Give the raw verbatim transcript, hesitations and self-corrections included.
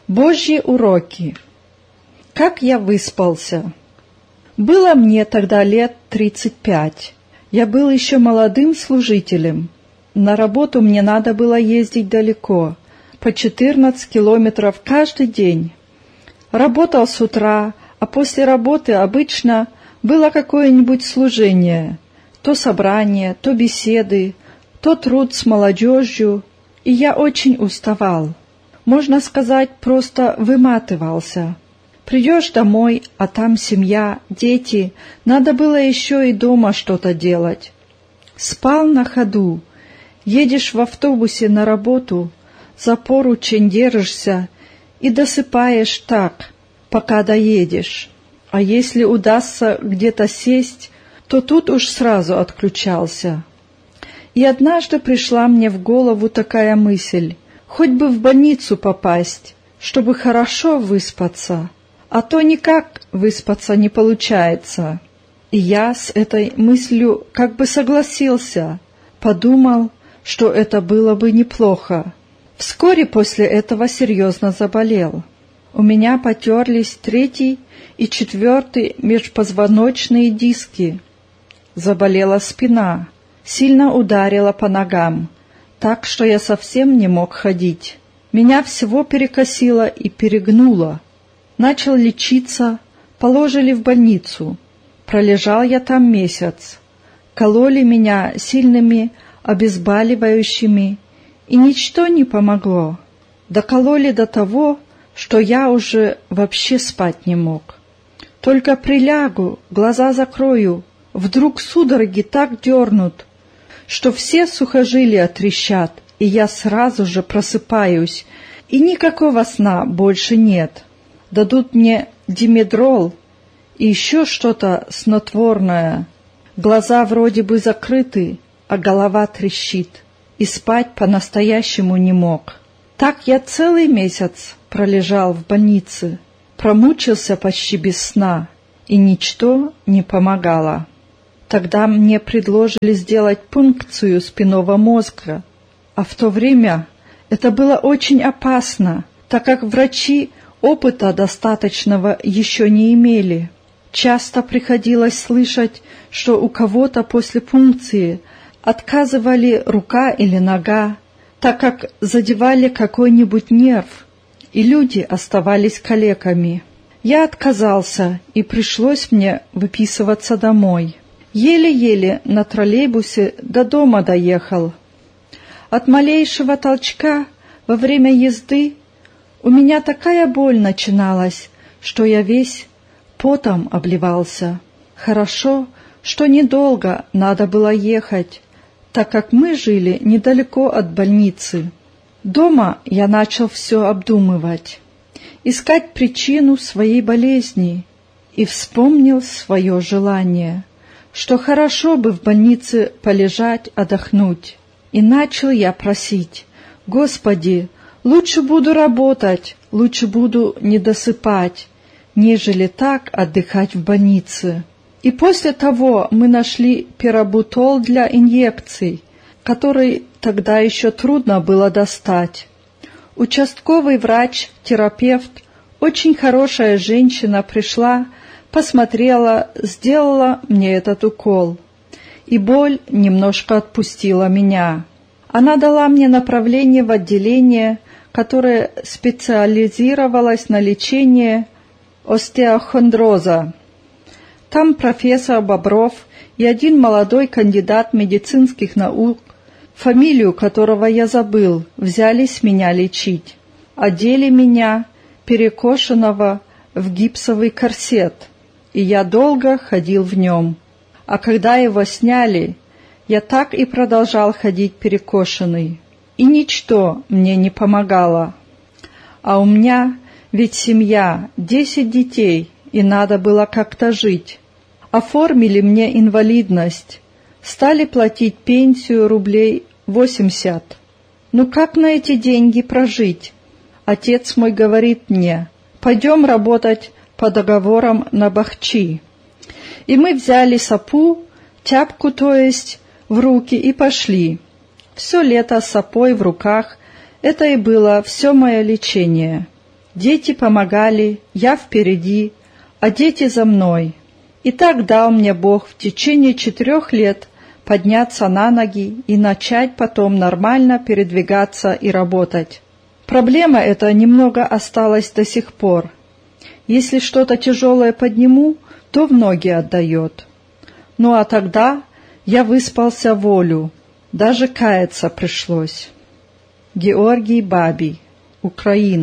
Божьи уроки. Как я выспался. Было мне тогда лет тридцать пять. Я был еще молодым служителем. На работу мне надо было ездить далеко, по четырнадцать километров каждый день. Работал с утра, а после работы обычно было какое-нибудь служение, то собрание, то беседы, то труд с молодежью, и я очень уставал. Можно сказать, просто выматывался. Придешь домой, а там семья, дети, надо было еще и дома что-то делать. Спал на ходу. Едешь в автобусе на работу, за поручень держишься и досыпаешь так, пока доедешь. А если удастся где-то сесть, то тут уж сразу отключался. И однажды пришла мне в голову такая мысль: хоть бы в больницу попасть, чтобы хорошо выспаться, а то никак выспаться не получается. И я с этой мыслью как бы согласился, подумал, что это было бы неплохо. Вскоре после этого серьезно заболел. У меня потерлись третий и четвертый межпозвоночные диски. Заболела спина, сильно ударила по ногам, так что я совсем не мог ходить. Меня всего перекосило и перегнуло. Начал лечиться, положили в больницу. Пролежал я там месяц. Кололи меня сильными обезболивающими, и ничто не помогло. Докололи до того, что я уже вообще спать не мог. Только прилягу, глаза закрою, вдруг судороги так дернут, что все сухожилия трещат, и я сразу же просыпаюсь, и никакого сна больше нет. Дадут мне димедрол и еще что-то снотворное. Глаза вроде бы закрыты, а голова трещит, и спать по-настоящему не мог. Так я целый месяц пролежал в больнице, промучился почти без сна, и ничто не помогало. Тогда мне предложили сделать пункцию спинного мозга, а в то время это было очень опасно, так как врачи опыта достаточного еще не имели. Часто приходилось слышать, что у кого-то после пункции отказывали рука или нога, так как задевали какой-нибудь нерв, и люди оставались калеками. Я отказался, и пришлось мне выписываться домой. Еле-еле на троллейбусе до дома доехал. От малейшего толчка во время езды у меня такая боль начиналась, что я весь потом обливался. Хорошо, что недолго надо было ехать, так как мы жили недалеко от больницы. Дома я начал все обдумывать, искать причину своей болезни, и вспомнил свое желание, что хорошо бы в больнице полежать, отдохнуть. И начал я просить: «Господи, лучше буду работать, лучше буду не досыпать, нежели так отдыхать в больнице». И после того мы нашли пирабутол для инъекций, который тогда еще трудно было достать. Участковый врач-терапевт, очень хорошая женщина, пришла, посмотрела, сделала мне этот укол, и боль немножко отпустила меня. Она дала мне направление в отделение, которое специализировалось на лечении остеохондроза. Там профессор Бобров и один молодой кандидат медицинских наук, фамилию которого я забыл, взялись меня лечить. Одели меня, перекошенного, в гипсовый корсет, и я долго ходил в нем. А когда его сняли, я так и продолжал ходить перекошенный, и ничто мне не помогало. А у меня ведь семья, десять детей, и надо было как-то жить. Оформили мне инвалидность, стали платить пенсию рублей восемьдесят. Ну как на эти деньги прожить? Отец мой говорит мне: пойдем работать по договорам на бахчи. И мы взяли сапу, тяпку, то есть, в руки и пошли. Все лето с сапой в руках, это и было все мое лечение. Дети помогали, я впереди, а дети за мной. И так дал мне Бог в течение четырех лет подняться на ноги и начать потом нормально передвигаться и работать. Проблема эта немного осталась до сих пор. Если что-то тяжелое подниму, то в ноги отдает. Ну а тогда я выспался волю, даже каяться пришлось. Георгий Бабий, Украина.